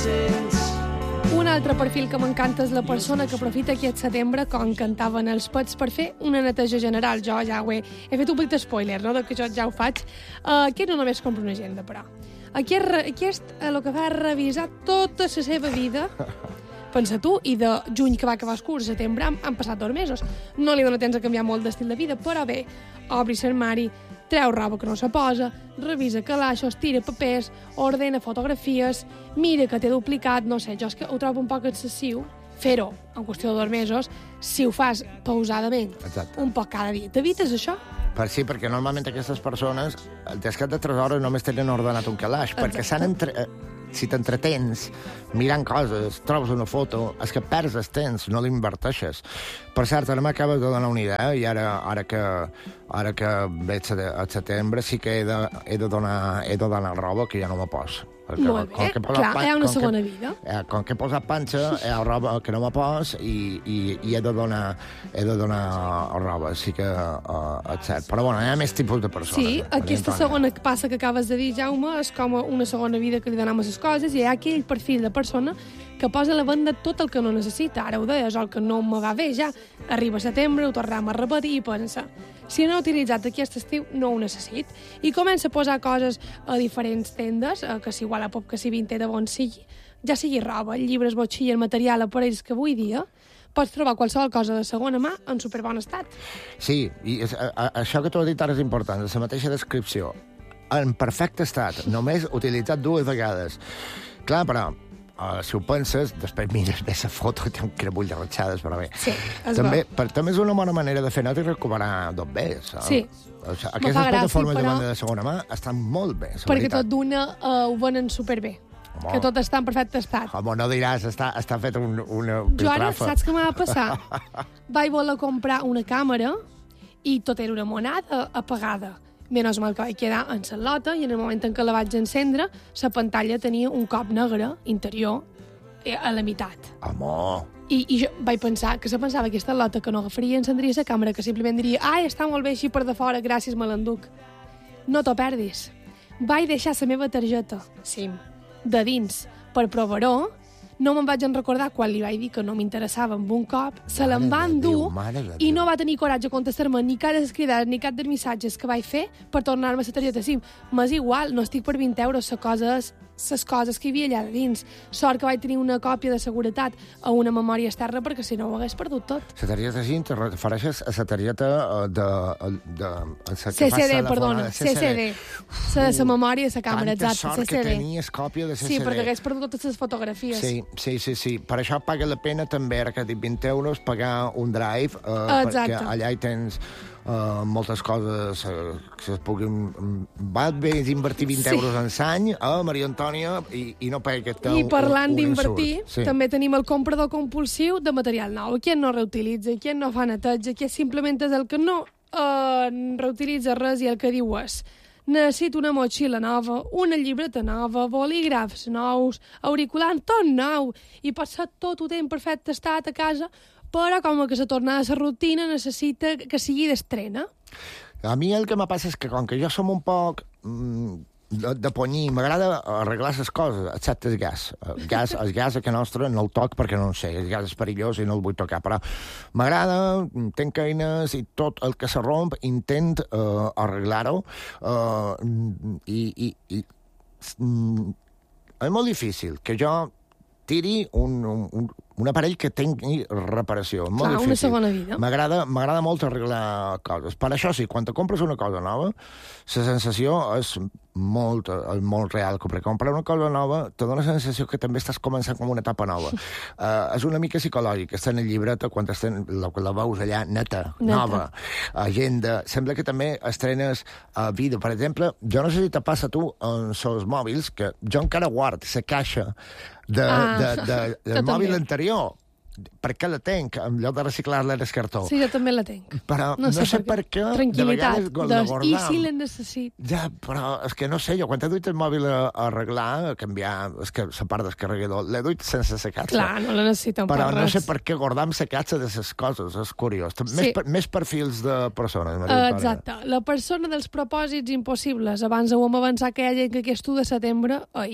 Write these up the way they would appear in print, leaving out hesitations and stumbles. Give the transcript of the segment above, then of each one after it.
Un altre perfil que m'encanta és la persona que aprofita aquest setembre, com cantaven els Pets, per fer una neteja general. Jo ja he fet un petit spoiler, no?, que jo ja ho faig. Aquest no només compra una agenda, però. Aquest el que fa és revisar tota la seva vida. Pensa tu, i de juny que va acabar el curs, setembre, han passat 2 mesos. No li dona temps a canviar molt d'estil de vida, però bé, obri l'armari, treu roba que no se posa, revisa calaixos, tira papers, ordena fotografies, mira que té duplicat, no sé, jo és que ho trobo un poc excessiu, fer-ho en qüestió de 2 mesos, si ho fas pausadament, exacte, un poc cada dia. T'evites això? Sí, perquè normalment aquestes persones, des cap de 3 hores, només tenen ordenat un calaix, perquè si t'entretens mirant coses, trobes una foto, és que perds el temps, no l'inverteixes. Per cert, ara m'acabes de donar una idea, i ara que veig al setembre sí que he de donar roba que ja no me poso. Molt bé, clar, hi ha una segona vida. Com que he posat panxa, hi ha roba que no me pos i he de donar roba, sí que és cert. Però bueno, hi ha més tipus de persones. Sí, aquesta segona que passa que acabes de dir, Jaume, és com una segona vida que li donem a les coses, i hi ha aquell perfil de persona que posa a la banda tot el que no necessita. Ara ho deies, el que no me va bé ja. Arriba setembre, ho tornem a repetir i pensa, si no he utilitzat aquest estiu, no ho necessit. I comença a posar coses a diferents tendes, que si Wallapop, que si Vinted, de bon sigui, ja sigui roba, llibres, botxilla, material, aparells, que avui dia pots trobar qualsevol cosa de segona mà en superbon estat. Sí, i això que tu has dit ara és important, la mateixa descripció. En perfecte estat, només utilitzat 2 vegades. Clar, però si ho penses, després mires bé la foto, té un crebull de ratxades, però bé. Sí, també és una bona manera de fer nota i recuperar 2 bé, saps? Sí. Aquestes plataformes de venda de segona mà estan molt bé, la perquè veritat. tot d'una ho venen superbé. Que tot està en perfecte estat. Home, no diràs, està fet una Jo ara, piltrafa. saps què m'ha de passar? Vaig voler comprar una càmera i tot era una monada apagada. Menys mal que vaig quedar en la lota i en el moment en què la vaig encendre, la pantalla tenia un cop negre interior a la meitat. Home! I jo vaig pensar que se pensava aquesta lota que no agafaria i encendria la càmera, que simplement diria està molt bé així per de fora, gràcies, me l'enduc. No t'ho perdis. Vaig deixar la meva targeta SIM de dins per provar-ho. No me'n vaig en recordar quan li vaig dir que no m'interessava amb un cop, se l'en va endur i no va tenir coratge a contestar-me ni cap dels cridats ni cap dels missatges que vaig fer per tornar-me la targeta SIM. M'és igual, no estic per 20 euros, les coses que hi havia allà dins. Sort que vaig tenir una còpia de seguretat a una memòria externa perquè si no ho hagués perdut tot. La targeta SIM te refereixes a la targeta de CCD, perdona, CCD. La de la memòria de la càmera, exacte, Tanta sort que tenies còpia de CCD. Sí, perquè hagués perdut totes les fotografies. Sí. Per això paga la pena també, ara que dic 20 euros, pagar un drive, perquè allà hi tens moltes coses que es puguin... Val bé invertir 20 euros en l'any a Maria Antònia i no paga aquest I parlant d'invertir, també tenim el comprador compulsiu de material nou. Qui no reutilitza, qui no fa neteja, qui simplement és el que no reutilitza res i el que diu és necessito una motxilla nova, una llibreta nova, bolígrafs nous, auriculant, tot nou, i per ser tot ho té en perfecte estat a casa, però com que se torna a la rutina necessita que sigui d'estrena. A mi el que me passa és que com que jo som un poc de ponyir, m'agrada arreglar les coses, excepte el gas. El gas a casa nostra no el toc perquè no en sé, el gas és perillós i no el vull tocar, però m'agrada, tenc eines i tot el que se romp intent arreglar-ho i és molt difícil que jo tiri un aparell que tingui reparació. Molt difícil. Una segona vida. M'agrada molt arreglar coses. Per això sí, quan te compres una cosa nova, la sensació és molt real. Per comprar una cosa nova te dona la sensació que també estàs començant com una etapa nova. És una mica psicològic. Està en el llibret, quan la veus allà neta, nova, agenda. Sembla que també estrenes vida. Per exemple, jo no sé si te passa a tu en els mòbils, que jo encara guard la caixa del mòbil anterior. Per què la tenc? En lloc de reciclar-la en el cartó. Sí, jo també la tenc. Però no sé per què. Tranquil·litat. I si la necessito? Ja, però és que no sé, jo quan he duit el mòbil a arreglar, a canviar, és que la part del carregador, l'he duit sense la catxa. Clar, no la necessito però no sé per què guardar amb la catxa de les coses, és curiós. Més perfils de persones. Exacte. La persona dels propòsits impossibles. Abans ho hem avançat que hi ha gent que aquest 1 de setembre,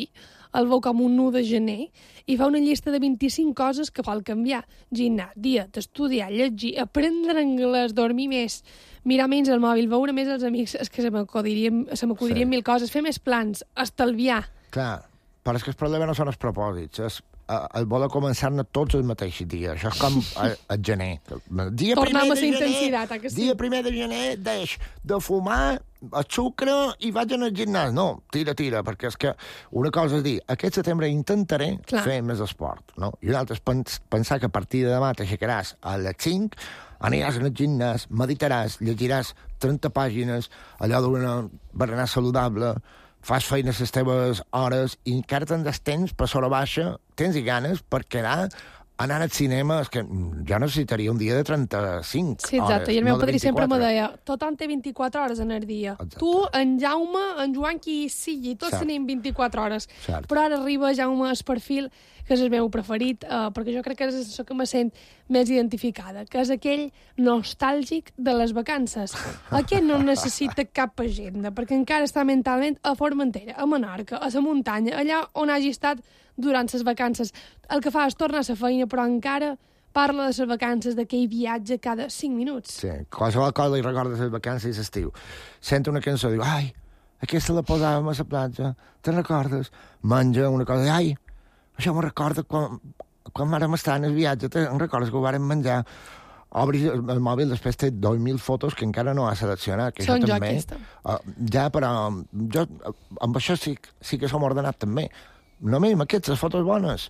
el veu com un 1 de gener i fa una llista de 25 coses que vol canviar. Gimnàs, diet, estudiar, llegir, aprendre anglès, dormir més, mirar menys el mòbil, veure més els amics, és que se m'acudirien mil coses, fer més plans, estalviar. Clar, però és que el problema no són els propòsits, és el voler començar-ne tots el mateix dia. Això és com el gener. Tornar amb la intensitat, que sí? Dia 1 de gener deix de fumar el sucre i vaig al gimnàs. No, tira, perquè és que una cosa és dir, aquest setembre intentaré fer més esport, no? I una altra és pensar que a partir de demà t'aixecaràs a les 5, aniràs al gimnàs, meditaràs, llegiràs 30 pàgines, allò d'una berenar saludable, fas feines les teves hores i encara tens temps per sobre baixa, tens i ganes per quedar anant al cinema, és que jo necessitaria un dia de 35 hores. Sí, exacte, i el meu padrí sempre me deia, tothom té 24 hores en el dia. Exacte. Tu, en Jaume, en Joan, qui sigui, tots tenim 24 hores. Cert. Però ara arriba, Jaume, el perfil que és el meu preferit, perquè jo crec que és això que me sent més identificada, que és aquell nostàlgic de les vacances. Aquest no necessita cap agenda, perquè encara està mentalment a Formentera, a Menorca, a la muntanya, allà on hagi estat durant les vacances. El que fa és tornar a la feina, però encara parla de les vacances, d'aquell viatge cada 5 minuts. Sí, qualsevol cosa li recorda les vacances i l'estiu. Sent una cançó, diu, ai, aquesta la posàvem a la platja, te'n recordes? Menja una cosa, ai, això me'n recorda quan vàrem estar en el viatge, te'n recordes que ho vàrem menjar? Obris el mòbil, després té 2.000 fotos que encara no ha seleccionat. Que Són jo jo també, aquesta. però jo amb això sí que som ordenat també. Només aquestes fotos bones.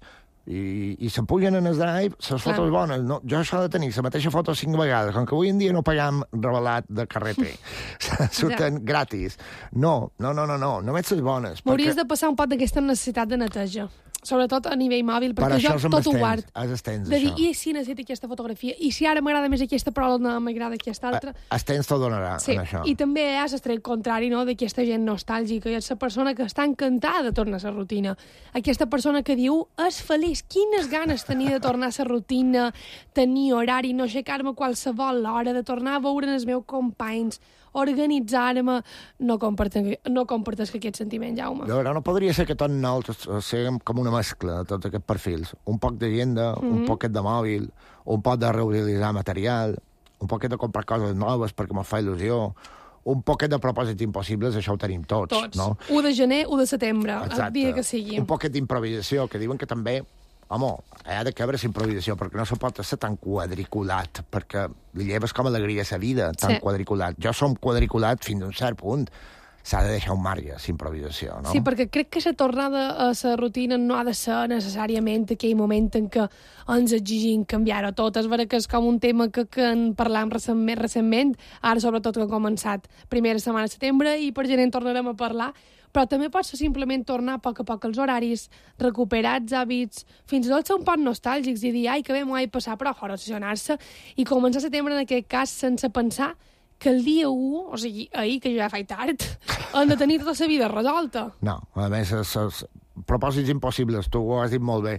I se'n pugen en el drive les fotos bones. No, jo això de tenir la mateixa foto 5 vegades, com que avui en dia no pagam revelat de carreter. Surten gratis. No, només les bones. M'hauries de passar un pot d'aquesta necessitat de neteja. Sobretot a nivell mòbil, perquè jo tot ho guard. De dir, i si necessito aquesta fotografia, i si ara m'agrada més aquesta, però no m'agrada aquesta altra. El temps t'ho donarà, en això. I també hi ha l'estret contrari, no?, d'aquesta gent nostàlgica, i és la persona que està encantada de tornar a la rutina. Aquesta persona que diu, és feliç, quines ganes tenir de tornar a la rutina, tenir horari, no aixecar-me qualsevol hora, de tornar a veure els meus companys, organitzar-me. No comparteix aquest sentiment, Jaume. No podria ser que tots nosaltres siguem com una mescla de tots aquests perfils. Un poc d'agenda, un poquet de mòbil, un poc de reutilitzar material, un poquet de comprar coses noves perquè m'ho fa il·lusió, un poquet de propòsits impossibles, això ho tenim tots. No? 1 de gener, 1 de setembre, el dia que sigui. Un poquet d'improvisació, que diuen que també home, ha de cabre l'improvisació, perquè no se pot ser tan quadriculat, perquè li lleves com alegria a la vida, tan quadriculat. Jo som quadriculat fins a un cert punt. S'ha de deixar un marge, l'improvisació, no? Sí, perquè crec que la tornada a la rutina no ha de ser necessàriament aquell moment en què ens exigim canviar-ho tot. És vera que és com un tema que en parlàvem recentment, ara sobretot que ha començat primera setmana de setembre i per gener en tornarem a parlar, però també pot ser simplement tornar a poc als horaris, recuperar els hàbits, fins i tot ser un poc nostàlgics i dir, ai, que bé m'ho he passat, però relacionar-se i començar setembre en aquest cas sense pensar que el dia 1, o sigui, ahir, que jo ja faig tard, han de tenir tota la vida resolta. No, a més, propòsits impossibles, tu ho has dit molt bé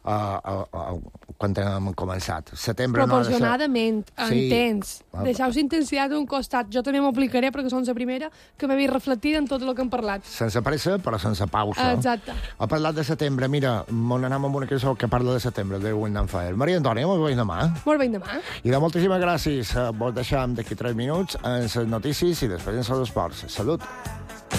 quan hem començat. Setembre proporcionadament, entens. Deixeu-vos intensitat d'un costat. Jo també m'ho aplicaré perquè som la primera que m'he vist reflectida en tot el que hem parlat. Sense pressa, però sense pausa. Exacte. Ha parlat de setembre. Mira, anem amb una cançó que parla de setembre, de Windham Fire. Maria Antònia, molt ben demà. Molt ben demà. I de moltíssimes gràcies. Vos deixam d'aquí 3 minuts en les notícies i després en els esports. Salut.